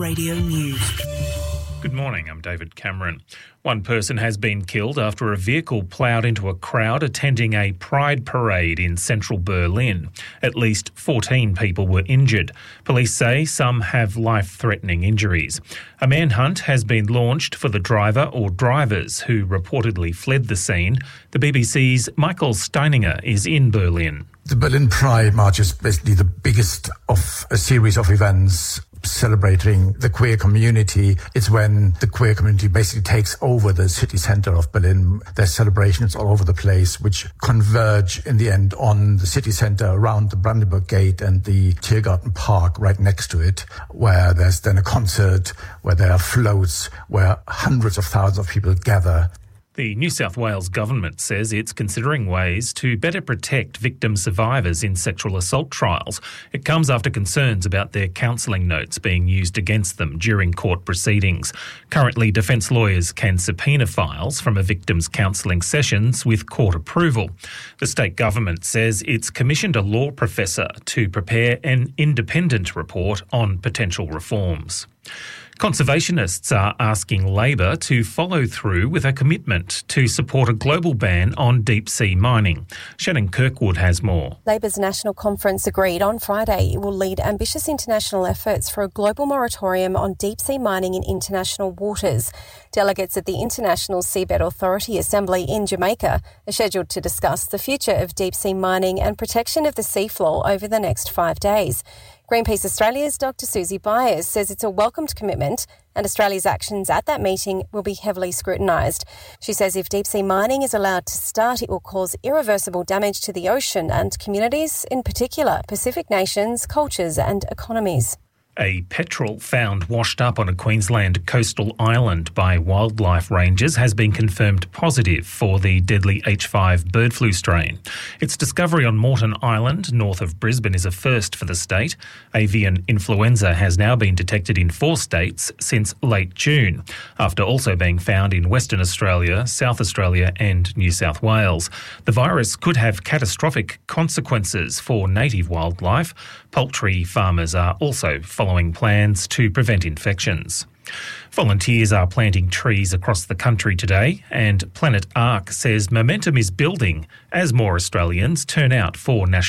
Radio News. Good morning, I'm David Cameron. One person has been killed after a vehicle ploughed into a crowd attending a pride parade in central Berlin. At least 14 people were injured. Police say some have life-threatening injuries. A manhunt has been launched for the driver or drivers who reportedly fled the scene. The BBC's Michael Steininger is in Berlin. The Berlin Pride March is basically the biggest of a series of events celebrating the queer community. It's when the queer community basically takes over the city centre of Berlin. There's celebrations all over the place which converge in the end on the city centre around the Brandenburg Gate and the Tiergarten Park right next to it, where there's then a concert, where there are floats, where hundreds of thousands of people gather. The New South Wales government says it's considering ways to better protect victim survivors in sexual assault trials. It comes after concerns about their counselling notes being used against them during court proceedings. Currently, defence lawyers can subpoena files from a victim's counselling sessions with court approval. The state government says it's commissioned a law professor to prepare an independent report on potential reforms. Conservationists are asking Labor to follow through with a commitment to support a global ban on deep-sea mining. Shannon Kirkwood has more. Labor's National Conference agreed on Friday it will lead ambitious international efforts for a global moratorium on deep-sea mining in international waters. Delegates at the International Seabed Authority Assembly in Jamaica are scheduled to discuss the future of deep-sea mining and protection of the seafloor over the next 5 days. Greenpeace Australia's Dr Susie Byers says it's a welcomed commitment and Australia's actions at that meeting will be heavily scrutinised. She says if deep-sea mining is allowed to start, it will cause irreversible damage to the ocean and communities, in particular Pacific nations, cultures and economies. A petrel found washed up on a Queensland coastal island by wildlife rangers has been confirmed positive for the deadly H5 bird flu strain. Its discovery on Moreton Island, north of Brisbane, is a first for the state. Avian influenza has now been detected in 4 states since late June, after also being found in Western Australia, South Australia and New South Wales. The virus could have catastrophic consequences for native wildlife. Poultry farmers are also following plans to prevent infections. Volunteers are planting trees across the country today, and Planet Ark says momentum is building as more Australians turn out for National